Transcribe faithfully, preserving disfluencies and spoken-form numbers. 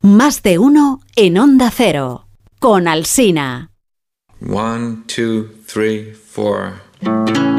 Más de uno en Onda Cero. Con Alsina. One, two, three, four.